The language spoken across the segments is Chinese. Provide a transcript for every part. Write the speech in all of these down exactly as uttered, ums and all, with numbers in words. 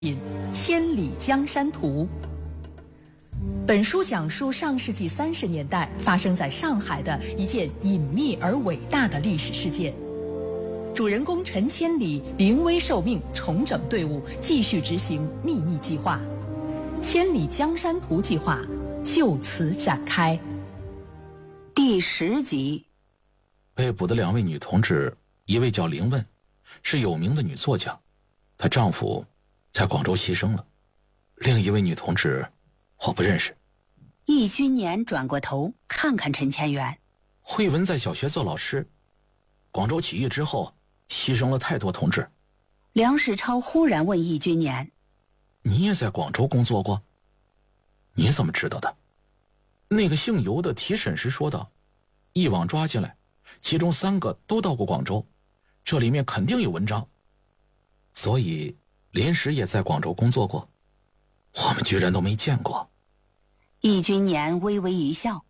《千里江山图》。本书讲述上世纪三十年代发生在上海的一件隐秘而伟大的历史事件。主人公陈千里临危受命，重整队伍，继续执行秘密计划。千里江山图计划就此展开。 第十集。 被捕的两位女同志，一位叫林问，是有名的女作家，她丈夫在广州牺牲了。另一位女同志我不认识。 易君年转过头看看陈千元。 慧文在小学做老师，广州起义之后牺牲了太多同志。 梁世超忽然问易君年： 你也在广州工作过？你怎么知道的？那个姓尤的提审时说道，一网抓进来，其中三个都到过广州，这里面肯定有文章。所以临时也在广州工作过，我们居然都没见过。 易君年微微一笑。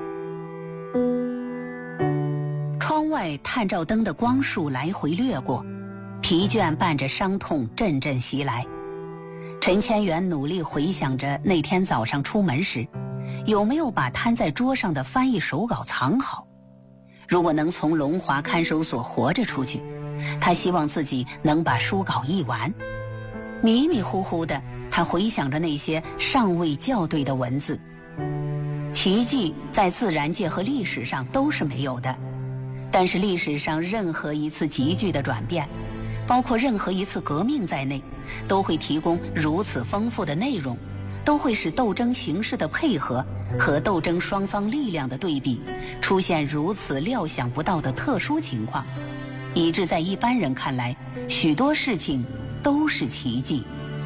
窗外探照灯的光束来回掠过，疲倦伴着伤痛阵阵袭来。陈千元努力回想着那天早上出门时，有没有把摊在桌上的翻译手稿藏好。如果能从龙华看守所活着出去，他希望自己能把书稿译完。迷迷糊糊的，他回想着那些尚未校对的文字。奇迹在自然界和历史上都是没有的，但是历史上任何一次急剧的转变，包括任何一次革命在内，都会提供如此丰富的内容，都会使斗争形势的配合和斗争双方力量的对比出现如此料想不到的特殊情况，以致在一般人看来，许多事情都是奇迹。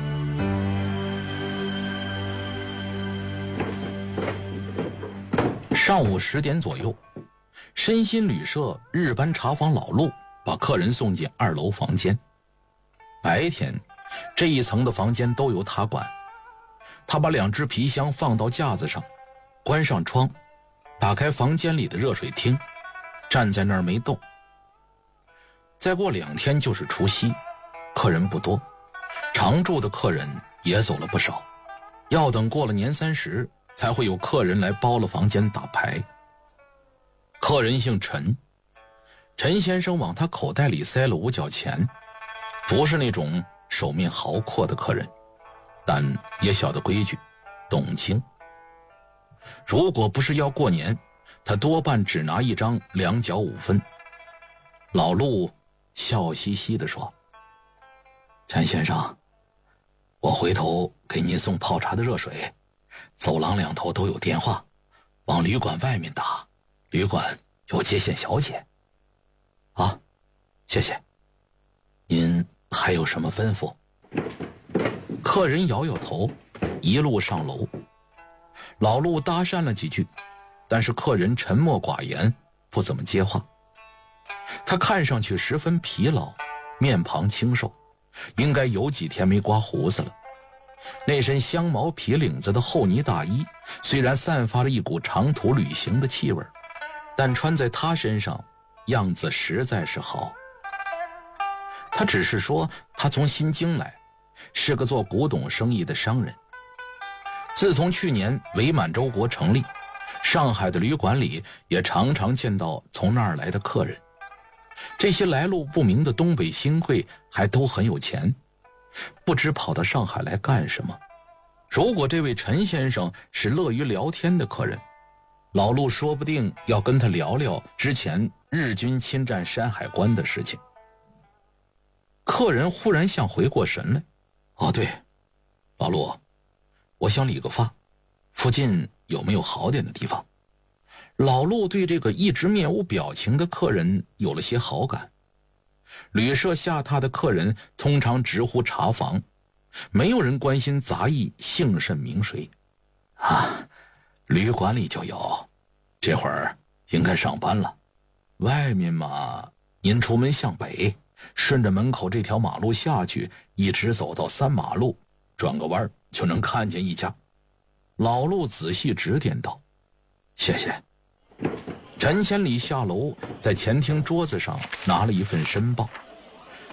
上午十点左右，身心旅社日班茶房老陆把客人送进二楼房间。白天这一层的房间都由他管。他把两只皮箱放到架子上，关上窗，打开房间里的热水厅，站在那儿没动。再过两天就是除夕，客人不多，常住的客人也走了不少，要等过了年三十才会有客人来包了房间打牌。客人姓陈，陈先生往他口袋里塞了五角钱，不是那种手面豪阔的客人，但也晓得规矩，懂经。如果不是要过年，他多半只拿一张两角五分。老陆笑嘻嘻地说：陈先生，我回头给您送泡茶的热水，走廊两头都有电话，往旅馆外面打，旅馆有接线小姐。啊，谢谢。您还有什么吩咐？客人摇摇头，一路上楼。老陆搭讪了几句，但是客人沉默寡言，不怎么接话。他看上去十分疲劳，面庞清瘦，应该有几天没刮胡子了。那身香毛皮领子的厚呢大衣虽然散发了一股长途旅行的气味，但穿在他身上样子实在是好。他只是说他从新京来，是个做古董生意的商人。自从去年伪满洲国成立，上海的旅馆里也常常见到从那儿来的客人。这些来路不明的东北新贵还都很有钱，不知跑到上海来干什么。如果这位陈先生是乐于聊天的客人，老陆说不定要跟他聊聊之前日军侵占山海关的事情。客人忽然像回过神来，哦对，老陆，我想理个发，附近有没有好点的地方？老陆对这个一直面无表情的客人有了些好感。旅社下榻的客人通常直呼茶房，没有人关心杂役姓甚名谁。啊，旅馆里就有，这会儿应该上班了。外面嘛，您出门向北，顺着门口这条马路下去，一直走到三马路，转个弯就能看见一家。老陆仔细指点道：谢谢。陈千里下楼，在前厅桌子上拿了一份申报。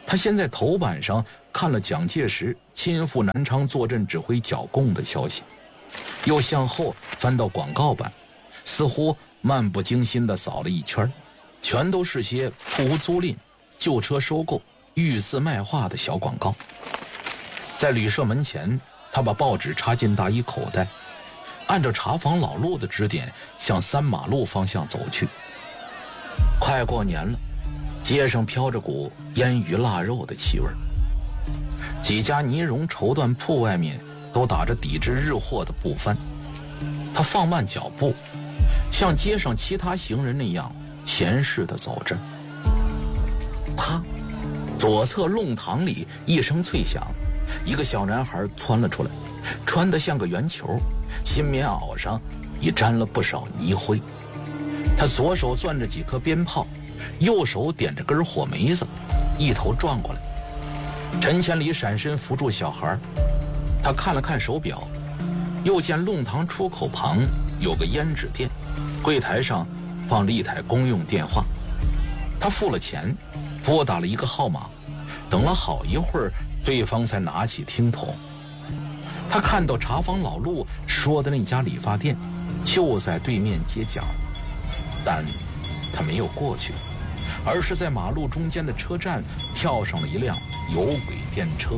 他先在头版上看了蒋介石亲赴南昌坐镇指挥剿共的消息，又向后翻到广告版，似乎漫不经心地扫了一圈，全都是些铺屋租赁、旧车收购、御赐卖画的小广告。在旅社门前，他把报纸插进大衣口袋，按照茶坊老路的指点向三马路方向走去。快过年了，街上飘着股腌鱼腊肉的气味，几家呢绒绸缎铺外面都打着抵制日货的布幡。他放慢脚步，像街上其他行人那样闲适地走着。啪，左侧弄堂里一声脆响，一个小男孩窜了出来，穿得像个圆球，新棉袄上已沾了不少泥灰。他左手攥着几颗鞭炮，右手点着根火梅子，一头撞过来。陈千里闪身扶住小孩，他看了看手表，又见弄堂出口旁有个胭脂店，柜台上放着一台公用电话。他付了钱，拨打了一个号码，等了好一会儿，对方才拿起听筒。他看到茶坊老陆说的那家理发店就在对面街角，但他没有过去，而是在马路中间的车站跳上了一辆有轨电车。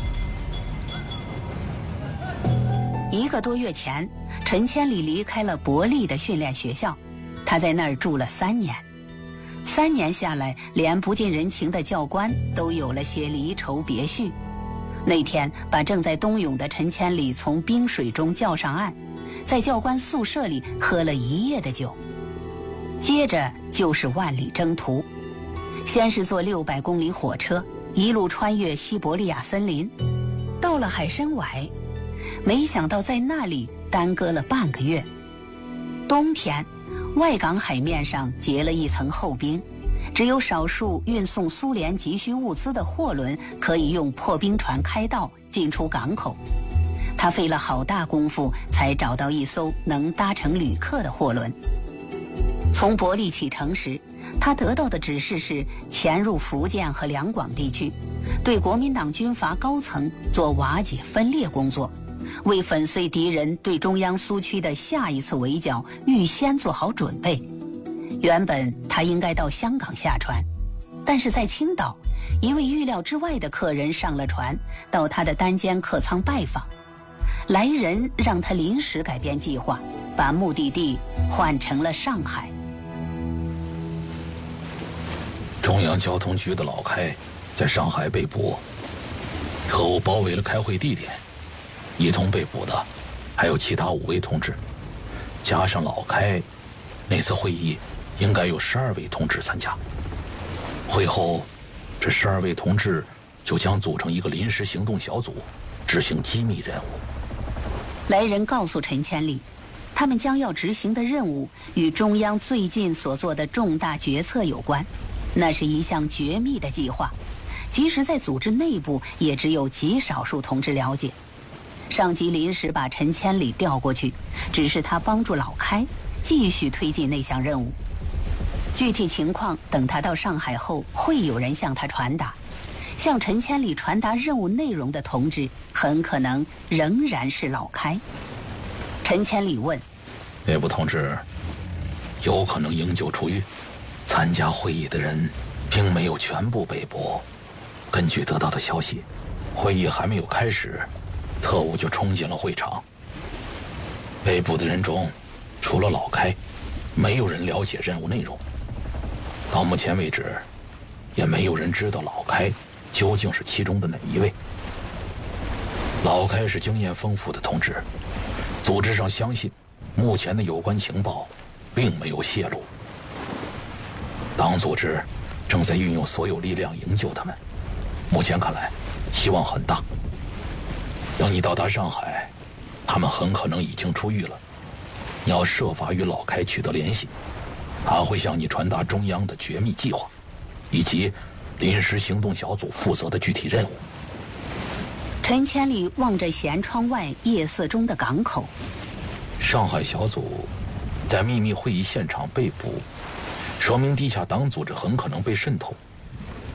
一个多月前，陈千里离开了伯利的训练学校，他在那儿住了三年。三年下来，连不近人情的教官都有了些离愁别绪。那天把正在冬泳的陈千里从冰水中叫上岸，在教官宿舍里喝了一夜的酒。接着就是万里征途，先是坐六百公里火车，一路穿越西伯利亚森林，到了海参崴，没想到在那里耽搁了半个月。冬天，外港海面上结了一层厚冰，只有少数运送苏联急需物资的货轮可以用破冰船开道进出港口。他费了好大功夫才找到一艘能搭乘旅客的货轮。从伯利启程时，他得到的指示是潜入福建和两广地区，对国民党军阀高层做瓦解分裂工作，为粉碎敌人对中央苏区的下一次围剿预先做好准备。原本他应该到香港下船，但是在青岛，一位预料之外的客人上了船，到他的单间客舱拜访。来人让他临时改变计划，把目的地换成了上海。 中央交通局的老开在上海被捕，特务包围了开会地点，一同被捕的还有其他五位同志，加上老开，那次会议应该有十二位同志参加。会后，这十二位同志就将组成一个临时行动小组，执行机密任务。 来人告诉陈千里，他们将要执行的任务与中央最近所做的重大决策有关，那是一项绝密的计划，即使在组织内部也只有极少数同志了解。上级临时把陈千里调过去，只是他帮助老开继续推进那项任务。具体情况等他到上海后会有人向他传达，向陈千里传达任务内容的同志很可能仍然是老开。陈千里问： 那部同志有可能营救出狱？参加会议的人并没有全部被捕。根据得到的消息，会议还没有开始，特务就冲进了会场。被捕的人中，除了老开，没有人了解任务内容。到目前为止，也没有人知道老开究竟是其中的哪一位。老开是经验丰富的同志，组织上相信目前的有关情报并没有泄露。党组织正在运用所有力量营救他们，目前看来希望很大。等你到达上海，他们很可能已经出狱了。你要设法与老开取得联系，他会向你传达中央的绝密计划，以及临时行动小组负责的具体任务。 陈千里望着舷窗外夜色中的港口。 上海小组在秘密会议现场被捕，说明地下党组织很可能被渗透。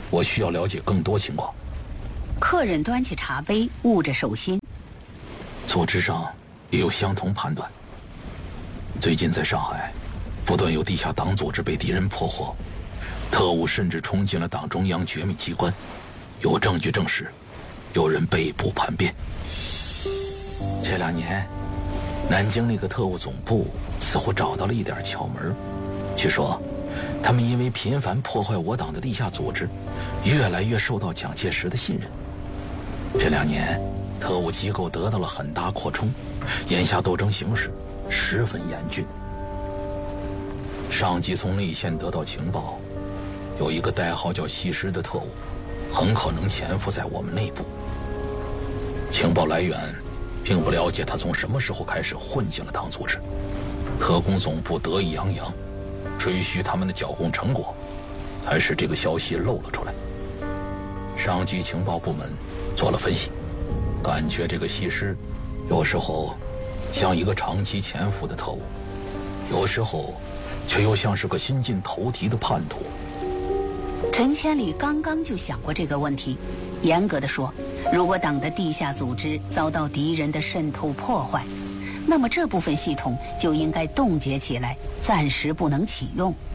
我需要了解更多情况。 客人端起茶杯，捂着手心。 组织上也有相同判断。最近在上海，不断有地下党组织被敌人破获，特务甚至冲进了党中央绝密机关，有证据证实，有人被捕叛变。这两年，南京那个特务总部似乎找到了一点窍门。据说，他们因为频繁破坏我党的地下组织，越来越受到蒋介石的信任。这两年，特务机构得到了很大扩充，眼下斗争形势十分严峻。上级从内线得到情报，有一个代号叫西施的特务，很可能潜伏在我们内部。情报来源并不了解他从什么时候开始混进了党组织，特工总部得意洋洋，吹嘘他们的剿共成果，才使这个消息漏了出来。上级情报部门做了分析，感觉这个西施有时候像一个长期潜伏的特务，有时候却又像是个新晋投敌的叛徒。 陈千里刚刚就想过这个问题。严格的说，如果党的地下组织遭到敌人的渗透破坏，那么这部分系统就应该冻结起来，暂时不能启用。